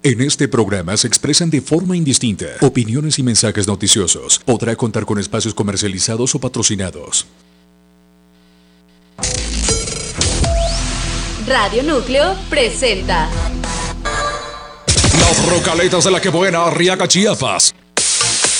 En este programa se expresan de forma indistinta opiniones y mensajes noticiosos. Podrá contar con espacios comercializados o patrocinados. Radio Núcleo presenta Las Rocaletas de la Que Buena, Arriaga, Chiapas.